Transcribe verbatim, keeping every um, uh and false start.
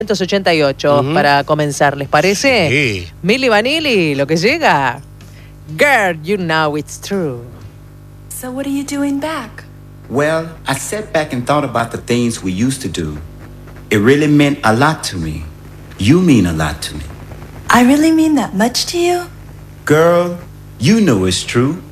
ochenta y ocho uh-huh. para comenzar, ¿les parece? Sí. Milli Vanilli, lo que llega. Girl, you know it's true. So what are you doing back? Well, I sat back and thought about the things we used to do. It really meant a lot to me. You mean a lot to me. I really mean that much to you? Girl, you know it's true.